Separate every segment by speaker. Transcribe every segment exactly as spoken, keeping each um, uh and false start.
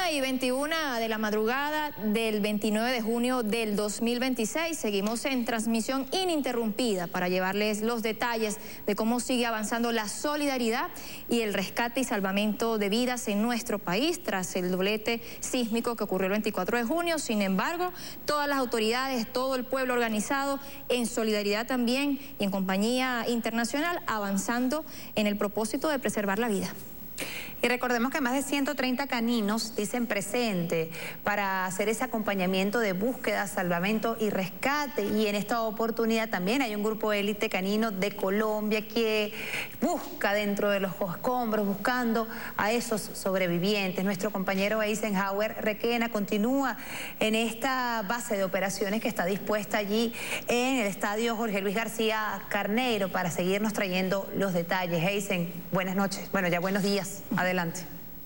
Speaker 1: una y veintiuna de la madrugada del veintinueve de junio del dos mil veintiséis. Seguimos en transmisión ininterrumpida para llevarles los detalles de cómo sigue avanzando la solidaridad y el rescate y salvamento de vidas en nuestro país tras el doblete sísmico que ocurrió el veinticuatro de junio. Sin embargo, todas las autoridades, todo el pueblo organizado, en solidaridad también y en compañía internacional, avanzando en el propósito de preservar la vida.
Speaker 2: Y recordemos que más de ciento treinta caninos dicen presente para hacer ese acompañamiento de búsqueda, salvamento y rescate. Y en esta oportunidad también hay un grupo élite canino de Colombia que busca dentro de los escombros, buscando a esos sobrevivientes. Nuestro compañero Eisenhower Requena continúa en esta base de operaciones que está dispuesta allí en el estadio Jorge Luis García Carneiro para seguirnos trayendo los detalles. Eisen, buenas noches. Bueno, ya buenos días. Adelante.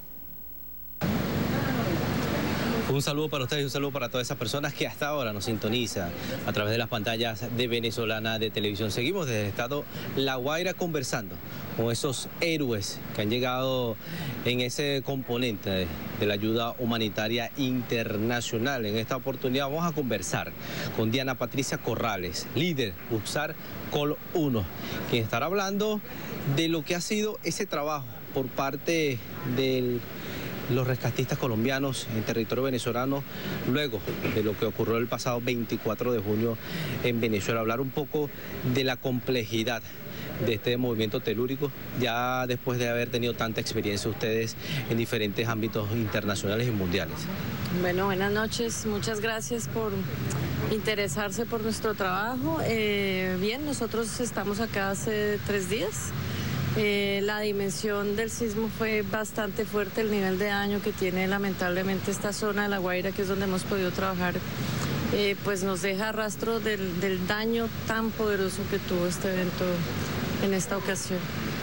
Speaker 3: Un saludo para ustedes y un saludo para todas esas personas que hasta ahora nos sintonizan a través de las pantallas de Venezolana de Televisión. Seguimos desde el estado La Guaira conversando con esos héroes que han llegado en ese componente de, de la ayuda humanitaria internacional. En esta oportunidad vamos a conversar con Diana Patricia Corrales, líder UPSAR Col uno, quien estará hablando de lo que ha sido ese trabajo por parte de los rescatistas colombianos en territorio venezolano luego de lo que ocurrió el pasado veinticuatro de junio en Venezuela. Hablar un poco de la complejidad de este movimiento telúrico, ya después de haber tenido tanta experiencia ustedes en diferentes ámbitos internacionales y mundiales.
Speaker 4: Bueno, buenas noches, muchas gracias por interesarse por nuestro trabajo. Eh, bien, nosotros estamos acá hace tres días. Eh, la dimensión del sismo fue bastante fuerte, el nivel de daño que tiene lamentablemente esta zona de La Guaira, que es donde hemos podido trabajar, eh, pues nos deja rastro del, del daño tan poderoso que tuvo este evento en esta ocasión.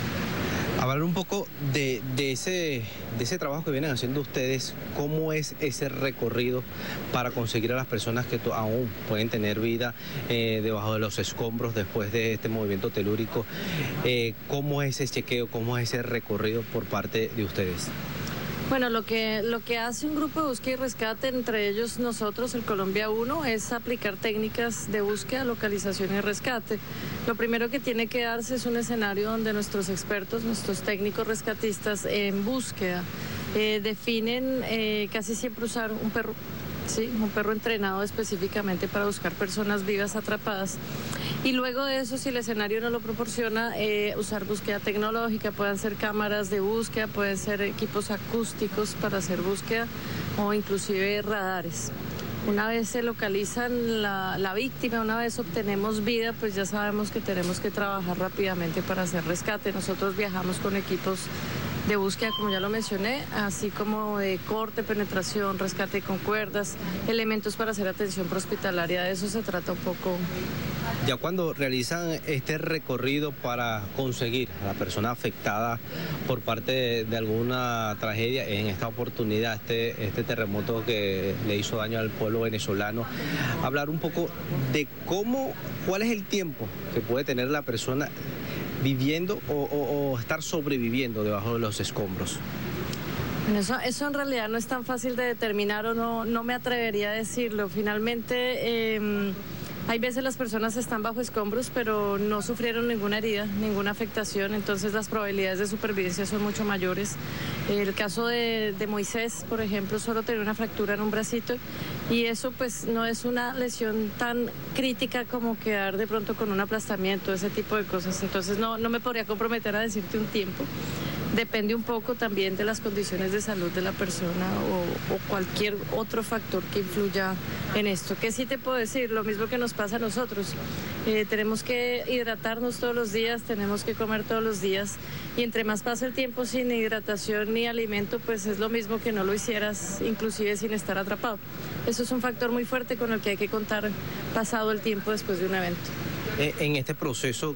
Speaker 3: Hablar un poco de, de, ese, de ese trabajo que vienen haciendo ustedes, cómo es ese recorrido para conseguir a las personas que aún pueden tener vida eh, debajo de los escombros después de este movimiento telúrico, eh, cómo es ese chequeo, cómo es ese recorrido por parte de ustedes.
Speaker 4: Bueno, lo que, lo que hace un grupo de búsqueda y rescate, entre ellos nosotros, el Colombia uno, es aplicar técnicas de búsqueda, localización y rescate. Lo primero que tiene que darse es un escenario donde nuestros expertos, nuestros técnicos rescatistas en búsqueda, eh, definen eh, casi siempre usar un perro. Sí, un perro entrenado específicamente para buscar personas vivas atrapadas. Y luego de eso, si el escenario no lo proporciona, eh, usar búsqueda tecnológica, pueden ser cámaras de búsqueda, pueden ser equipos acústicos para hacer búsqueda o inclusive radares. Una vez se localizan la, la víctima, una vez obtenemos vida, pues ya sabemos que tenemos que trabajar rápidamente para hacer rescate. Nosotros viajamos con equipos de búsqueda, como ya lo mencioné, así como de corte, penetración, rescate con cuerdas, elementos para hacer atención prehospitalaria. De eso se trata un poco.
Speaker 3: Ya cuando realizan este recorrido para conseguir a la persona afectada por parte de, de alguna tragedia, en esta oportunidad este, este terremoto que le hizo daño al pueblo venezolano, hablar un poco de cómo, cuál es el tiempo que puede tener la persona viviendo o, o, o estar sobreviviendo debajo de los escombros.
Speaker 4: Bueno, eso, eso en realidad no es tan fácil de determinar, o no, no me atrevería a decirlo. Finalmente, eh, hay veces las personas están bajo escombros, pero no sufrieron ninguna herida, ninguna afectación, entonces las probabilidades de supervivencia son mucho mayores. El caso de, de Moisés, por ejemplo, solo tenía una fractura en un bracito, y eso pues no es una lesión tan crítica como quedar de pronto con un aplastamiento, ese tipo de cosas. Entonces no, no me podría comprometer a decirte un tiempo. Depende un poco también de las condiciones de salud de la persona o, o cualquier otro factor que influya en esto. ¿Qué sí te puedo decir? Lo mismo que nos pasa a nosotros. Eh, tenemos que hidratarnos todos los días, tenemos que comer todos los días, y entre más pasa el tiempo sin hidratación ni alimento, pues es lo mismo que no lo hicieras, inclusive sin estar atrapado. Eso es un factor muy fuerte con el que hay que contar pasado el tiempo después de un evento.
Speaker 3: En este proceso